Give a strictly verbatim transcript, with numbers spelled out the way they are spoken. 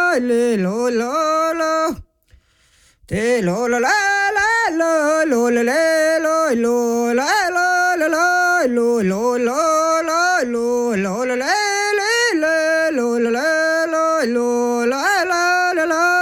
le lo lo lo. Te lo lo la la lo lo le le lo lo la lo lo lo lo lo lo lo lo lo le le le lo lo le lo lo la la la la.